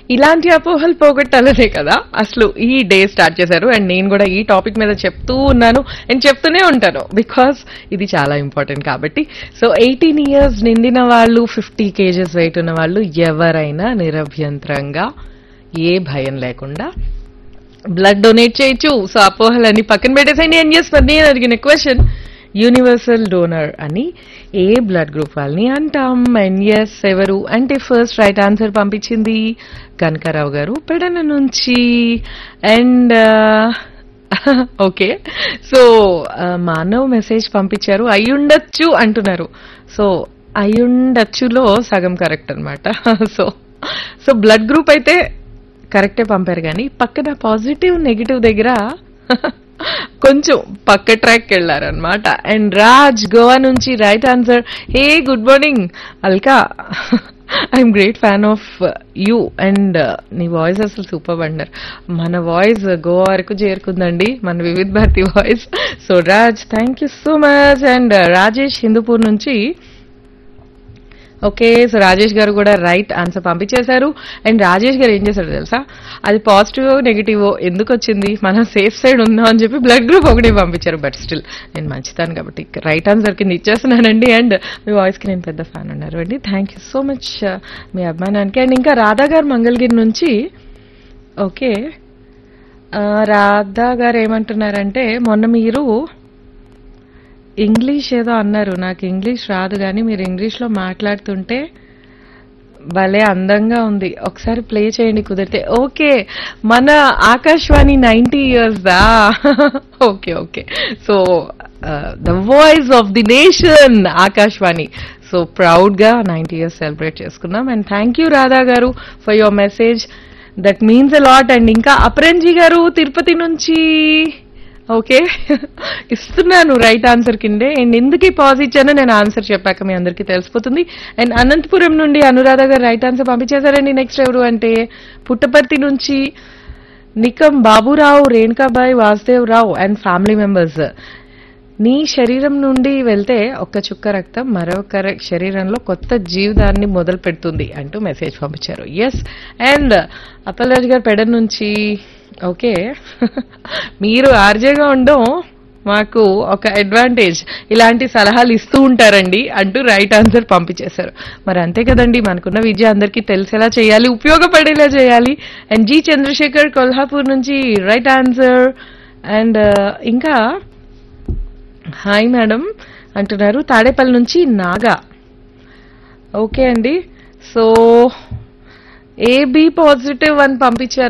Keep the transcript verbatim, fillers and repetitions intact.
ఇలాంటి అపోహలు పోగొట్టాలనే కదా అసలు ఈ డే స్టార్ట్ చేశారు. అండ్ నేను కూడా ఈ టాపిక్ మీద చెప్తూ ఉన్నాను అండ్ చెప్తూనే ఉంటాను బికాస్ ఇది చాలా ఇంపార్టెంట్ కాబట్టి. సో ఎయిటీన్ ఇయర్స్ నిండిన వాళ్ళు, ఫిఫ్టీ కేజెస్ వెయిట్ ఉన్న వాళ్ళు ఎవరైనా నిరభ్యంతరంగా ఏ భయం లేకుండా బ్లడ్ డొనేట్ చేయొచ్చు. సో అపోహలని పక్కన పెట్టేసండి. అండ్ ఎస్, మరి నేను అడిగిన క్వశ్చన్ యూనివర్సల్ డోనర్ అని ఏ బ్లడ్ గ్రూప్ వాళ్ళని అంటాం? అండ్ ఎస్, ఎవరు అంటే ఫస్ట్ రైట్ ఆన్సర్ పంపించింది కనకారావు గారు పెడన నుంచి. And okay, so Manav message పంపించారు అయ్యుండొచ్చు అంటున్నారు. సో అయ్యుండొచ్చులో సగం కరెక్ట్ అనమాట. సో సో బ్లడ్ గ్రూప్ అయితే కరెక్టే పంపారు, కానీ పక్కన పాజిటివ్ నెగిటివ్ దగ్గర కొంచెం పక్క ట్రాక్ వెళ్ళారనమాట. అండ్ రాజ్ గోవా నుంచి right answer. Hey good morning Alka, I'm great fan of you and నీ వాయిస్ అసలు సూపర్ అండర్. మన వాయిస్ గోవా వరకు చేరుకుందండి, మన Vividh Bharati voice. So Raj, thank you so much. And Rajesh Hindupur నుంచి ఓకే, సో రాజేష్ గారు కూడా రైట్ ఆన్సర్ పంపించేశారు. అండ్ రాజేష్ గారు ఏం చేశారు తెలుసా, అది పాజిటివ్ నెగిటివ్ ఎందుకు వచ్చింది, మనం సేఫ్ సైడ్ ఉందాం అని చెప్పి బ్లడ్ గ్రూప్ ఒకటి పంపించారు. బట్ స్టిల్ నేను మంచిదాను కాబట్టి రైట్ ఆన్సర్ కింద ఇచ్చేస్తున్నానండి. అండ్ మీ వాయిస్కి నేను పెద్ద ఫ్యాన్ ఉన్నారు అండి, థ్యాంక్ యూ సో మచ్ మీ అభిమానానికి. అండ్ ఇంకా రాధా గారు మంగళగిరి నుంచి ఓకే, రాధా గారు ఏమంటున్నారంటే మొన్న మీరు ఇంగ్లీష్ ఏదో అన్నారు, నాకు ఇంగ్లీష్ రాదు కానీ మీరు ఇంగ్లీష్లో మాట్లాడుతుంటే భలే అందంగా ఉంది, ఒకసారి ప్లే చేయండి కుదిరితే. ఓకే, మన Akashvani ninety years the. Okay okay, so the voice of the nation Akashvani. So proud గా నైంటీ ఇయర్స్ సెలబ్రేట్ చేసుకున్నాం. అండ్ థ్యాంక్ యూ రాధా గారు for your message, that means a lot. And ఇంకా అపరంజీ గారు తిరుపతి నుంచి ఓకే ఇస్తున్నాను రైట్ ఆన్సర్ కిందే. And ఎందుకు ఈ పాజ్ ఇచ్చానో నేను ఆన్సర్ చెప్పాక మీ అందరికీ తెలిసిపోతుంది. అండ్ అనంతపురం నుండి అనురాధ గారు రైట్ ఆన్సర్ పంపించేశారండి. నెక్స్ట్ ఎవరు అంటే పుట్టపర్తి నుంచి నికం బాబురావు, రేణుకాబాయి, వాసుదేవ్ రావు అండ్ ఫ్యామిలీ మెంబర్స్. నీ శరీరం నుండి వెళ్తే ఒక్క చుక్క రక్తం మరొక శరీరంలో కొత్త జీవితాన్ని మొదలు పెడుతుంది అంటూ మెసేజ్ పంపించారు. ఎస్, అండ్ అప్పలరాజు గారు పెడ నుంచి ఓకే, మీరు ఆర్జేగా ఉండడం మాకు ఒక అడ్వాంటేజ్, ఇలాంటి సలహాలు ఇస్తూ ఉంటారండి అంటూ రైట్ ఆన్సర్ పంపించేశారు. మరి అంతే కదండి, మనకున్న విద్య అందరికీ తెలిసేలా చేయాలి, ఉపయోగపడేలా చేయాలి. అండ్ జి చంద్రశేఖర్ కొల్హాపూర్ నుంచి రైట్ ఆన్సర్. అండ్ ఇంకా హాయ్ మేడం అంటున్నారు తాడేపల్లి నుంచి నాగా. ఓకే అండి, సో ఏబి పాజిటివ్ అని పంపించారు.